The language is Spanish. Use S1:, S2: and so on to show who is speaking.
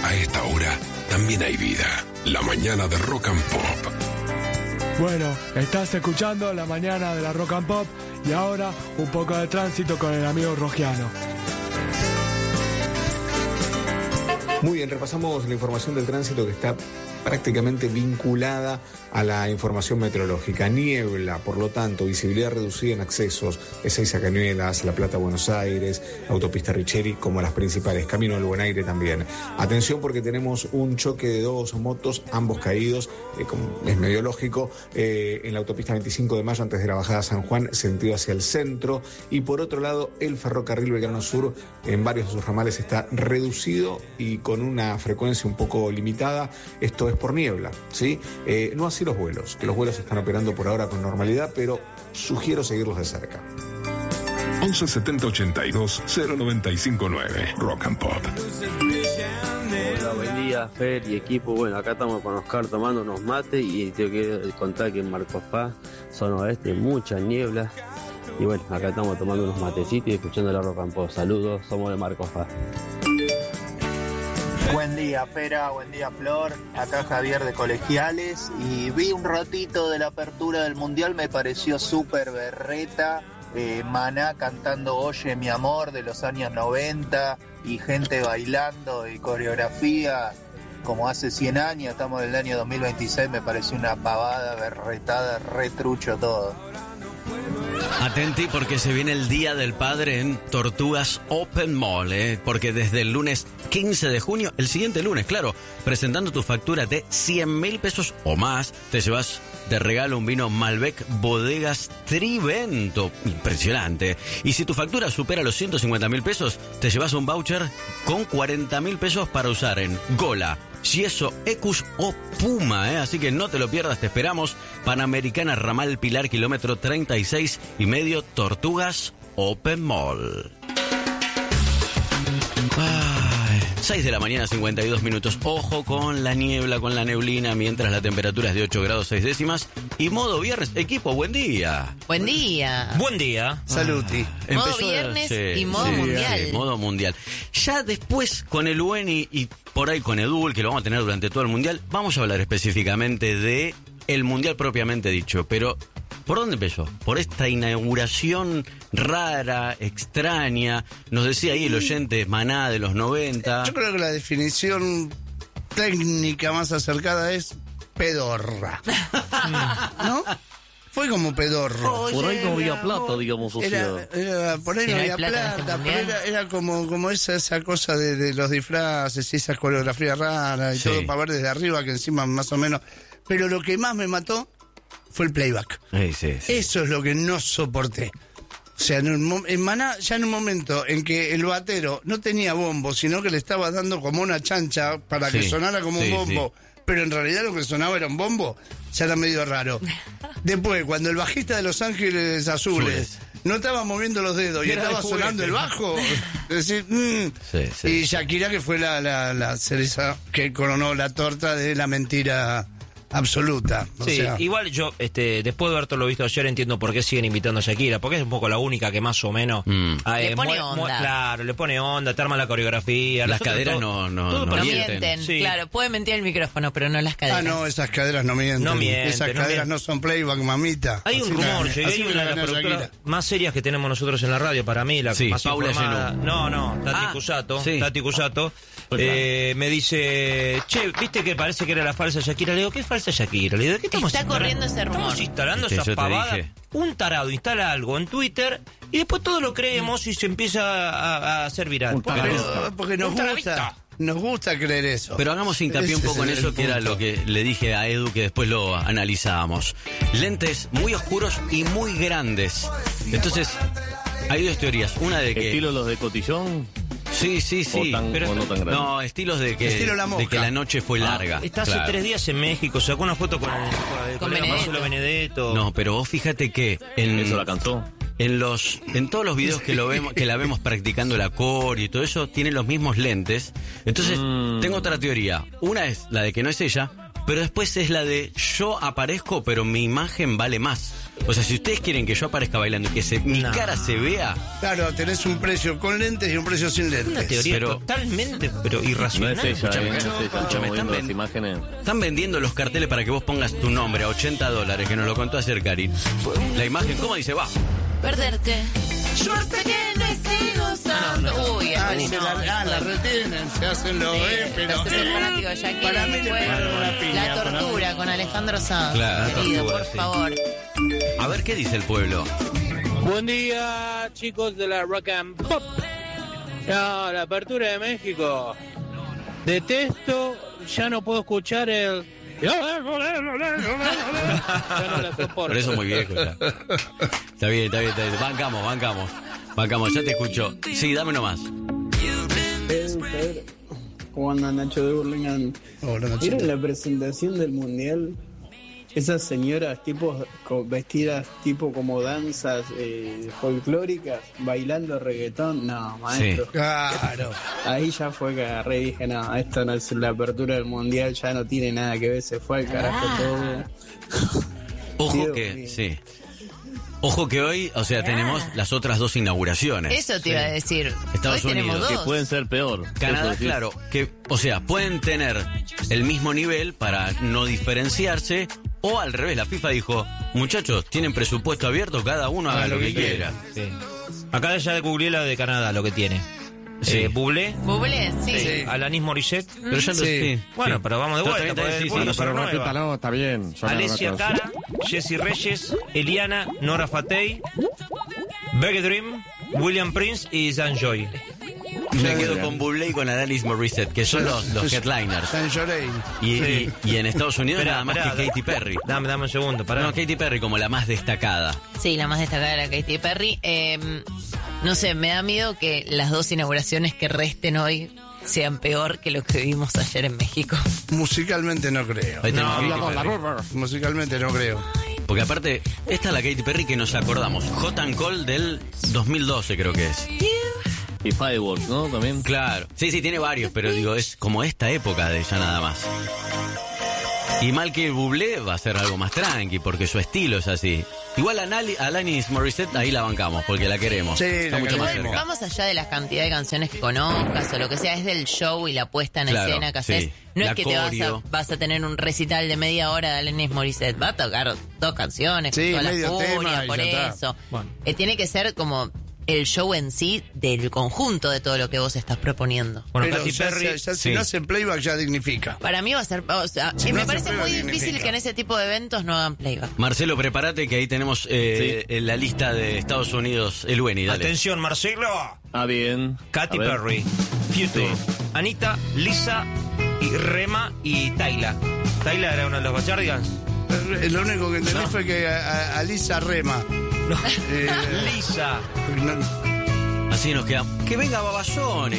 S1: A esta hora también hay vida. La mañana de Rock and Pop.
S2: Bueno, estás escuchando la mañana de la Rock and Pop y ahora un poco de tránsito con el amigo Rogiano.
S3: Muy bien, repasamos la información del tránsito que está prácticamente vinculada a la información meteorológica. Niebla, por lo tanto, visibilidad reducida en accesos Ezeiza Cañuelas, La Plata, Buenos Aires, autopista Richeri, como las principales, Camino del Buen Aire también. Atención porque tenemos un choque de dos motos, ambos caídos, como es medio lógico, en la autopista 25 de Mayo, antes de la bajada a San Juan, sentido hacia el centro. Y por otro lado, el ferrocarril Belgrano Sur, en varios de sus ramales, está reducido y con una frecuencia un poco limitada. Esto es por niebla, ¿sí? No así los vuelos, que los vuelos están operando por ahora con normalidad, pero sugiero seguirlos de cerca.
S1: 11 70 82 095 9 Rock and Pop.
S4: Hola, buen día, Fer y equipo. Bueno, acá estamos con Oscar tomando unos mates y te quiero contar que en Marcos Paz, zona oeste, mucha niebla. Y bueno, acá estamos tomando unos matecitos y escuchando la Rock and Pop. Saludos, somos de Marcos Paz.
S5: Buen día, Pera, buen día, Flor. Acá Javier de Colegiales y vi un ratito de la apertura del Mundial, me pareció súper berreta. Maná cantando Oye mi amor de los años 90 y gente bailando y coreografía como hace 100 años, estamos en el año 2026, me pareció una pavada, berretada, retrucho todo.
S6: Atenti porque se viene el Día del Padre en Tortugas Open Mall, porque desde el lunes 15 de junio, el siguiente lunes, claro, presentando tu factura de 100.000 pesos o más, te llevas de regalo un vino Malbec Bodegas Trivento, impresionante. Y si tu factura supera los 150.000 pesos, te llevas un voucher con 40.000 pesos para usar en Gola, Gieso, Ecus o Puma, así que no te lo pierdas, te esperamos. Panamericana Ramal Pilar, kilómetro 36,5, Tortugas Open Mall. 6 de la mañana, 52 minutos. Ojo con la niebla, con la neblina, mientras la temperatura es de 8 grados 6 décimas. Y modo viernes. Equipo, buen día.
S7: Buen día.
S8: Buen día.
S3: Saluti.
S7: Modo viernes y modo mundial.
S6: Sí, modo mundial. Ya después, con el UN y por ahí con Edul, que lo vamos a tener durante todo el mundial, vamos a hablar específicamente de el mundial propiamente dicho. Pero, ¿por dónde empezó? Por esta inauguración rara, extraña. Nos decía ahí el oyente Maná de los 90.
S9: Yo creo que la definición técnica más acercada es pedorra. ¿No? Fue como pedorro.
S8: Por ahí no había plata, digamos. O sea.
S9: Por ahí no había plata, pero era como esa cosa de los disfraces y esas coreografías raras y todo para ver desde arriba, que encima más o menos. Pero lo que más me mató fue el playback.
S6: Sí.
S9: Eso es lo que no soporté. O sea, en Maná, ya en un momento en que el batero no tenía bombo, sino que le estaba dando como una chancha para que sonara como un bombo, pero en realidad lo que sonaba era un bombo, ya era medio raro. Después, cuando el bajista de Los Ángeles Azules no estaba moviendo los dedos y estaba sonando el bajo, es decir, y Shakira, que fue la cereza que coronó la torta de la mentira absoluta. O sea,
S8: igual yo, después de haberlo visto ayer, entiendo por qué siguen invitando a Shakira, porque es un poco la única que más o menos
S7: le pone onda.
S8: Claro, le pone onda, te arma la coreografía.
S6: Las caderas no
S7: mienten.
S8: Sí.
S7: Claro, puede mentir el micrófono, pero no las caderas.
S9: no, esas caderas no mienten.
S8: No mienten,
S9: esas caderas no son playback, mamita.
S8: Hay un rumor, hay una de las productoras más serias que tenemos nosotros en la radio, para mí, la más
S6: Paula
S8: informada. No, Tati Cusato. Me dice, che, ¿viste que parece que era la falsa Shakira? Le digo, ¿qué falsa Shakira? Le digo, ¿de qué estamos
S7: Está corriendo ese rumor.
S8: Estamos instalando
S6: Yo
S8: esa
S6: te
S8: pavada.
S6: dije.
S8: Un tarado instala algo en Twitter y después todo lo creemos y se empieza a hacer viral.
S9: Porque nos gusta creer eso.
S6: Pero hagamos hincapié un poco en eso, que era lo que le dije a Edu, que después lo analizábamos. Lentes muy oscuros y muy grandes. Entonces, hay dos teorías. Una de que...
S8: ¿Estilo los de Cotillón?
S6: Sí.
S8: Pero no tan grande.
S6: No, estilos de que la noche fue larga.
S8: Está hace 3 días en México, sacó una foto con el colega Marcelo Benedetto.
S6: No, pero vos fíjate que
S8: ¿Eso la cantó?
S6: En todos los videos que la vemos practicando el acorde y todo eso, tienen los mismos lentes. Entonces, tengo otra teoría. Una es la de que no es ella, pero después es la de yo aparezco, pero mi imagen vale más. O sea, si ustedes quieren que yo aparezca bailando y que mi cara se vea...
S9: Claro, tenés un precio con lentes y un precio sin lentes.
S8: Una teoría totalmente, pero irracional.
S10: No es ella,
S6: escúchame, están vendiendo los carteles para que vos pongas tu nombre a $80, que nos lo contó ayer Karin. La imagen, ¿cómo dice? Va.
S7: Perderte. Yo sé que no estoy gozando. Uy,
S9: la retienen, se hacen los pero...
S7: fanático de Shakira.
S9: Para mí le pegaron una piña.
S7: La tortura con Alejandro Sanz.
S6: Claro,
S7: querido,
S6: tortura,
S7: por favor.
S6: A ver, ¿qué dice el pueblo?
S11: Buen día, chicos de la Rock and Pop. No, la apertura de México. Detesto, ya no puedo escuchar el... Ya no la soporto.
S6: Por eso muy viejo ya. Está bien. Bancamos, ya te escucho. Sí, dame nomás.
S12: ¿Cómo anda Nacho de Burlingame?
S9: Hola, Nacho.
S12: ¿Vieron la presentación del Mundial? Esas señoras vestidas tipo como danzas folclóricas, bailando reggaetón. No, maestro.
S6: Sí.
S9: Claro.
S12: Ahí ya fue que agarré y dije, no, esto no es la apertura del Mundial, ya no tiene nada que ver, se fue al carajo todo.
S6: Ojo que, sí. Ojo que hoy, o sea, tenemos las otras dos inauguraciones.
S7: Eso te iba a decir.
S6: Estados
S7: hoy
S6: Unidos.
S7: Tenemos dos.
S10: Que pueden ser peor.
S6: Canadá, claro, que, o sea, pueden tener el mismo nivel para no diferenciarse, o al revés, la FIFA dijo, muchachos, tienen presupuesto abierto, cada uno haga lo que quiera.
S8: Sí. Acá ya googleé la de Canadá, lo que tiene.
S6: Sí.
S8: Bublé.
S7: Bublé, sí.
S8: Alanis Morissette.
S6: Pero ya lo sé.
S8: Bueno, pero vamos de vuelta.
S10: Repítalo, está bien.
S8: Alicia Cara, Jessie Reyes, Eliana, Nora Fatey, Becky Dream, William Prince y Zan Joy.
S6: Me quedo con Bublé y con Alanis Morissette, que son los headliners. Y en Estados Unidos nada más que Katy Perry.
S8: Dame un segundo, pará.
S6: No, Katy Perry como la más destacada.
S7: Sí, la más destacada era Katy Perry. No sé, me da miedo que las dos inauguraciones que resten hoy sean peor que lo que vimos ayer en México.
S9: Musicalmente no creo. Musicalmente no creo.
S6: Porque aparte, esta es la Katy Perry que nos acordamos. Hot and Cold del 2012 creo que es.
S10: Y Fireworks, ¿no? También.
S6: Claro. Sí, tiene varios, pero digo, es como esta época de ella nada más. Y mal que Bublé va a ser algo más tranqui, porque su estilo es así. Igual Alanis Morissette ahí la bancamos, porque la queremos.
S9: Sí,
S6: está mucho más cerca.
S7: Vamos allá de la cantidad de canciones que conozcas o lo que sea, es del show y la puesta en escena que haces. No es que vas a tener un recital de media hora de Alanis Morissette, va a tocar dos canciones, con toda la furia, por eso. Bueno. Tiene que ser como el show en sí del conjunto de todo lo que vos estás proponiendo.
S9: Bueno, pero Katy Perry, si no hacen playback ya dignifica.
S7: Para mí va a ser, o sea,
S9: si
S7: me
S9: no
S7: parece muy difícil
S9: dignifica.
S7: que en ese tipo de eventos no hagan playback.
S6: Marcelo, prepárate que ahí tenemos la lista de Estados Unidos, el Weni, dale.
S8: Atención, Marcelo.
S10: Bien.
S8: Katy Perry, Future, Anita, Lisa, y Rema y Tayla. ¿Tayla era uno de los Bachardigans?
S9: Lo único que entendí fue que a Lisa Rema.
S8: No. Lisa.
S6: Así nos quedamos. Que venga Babasón.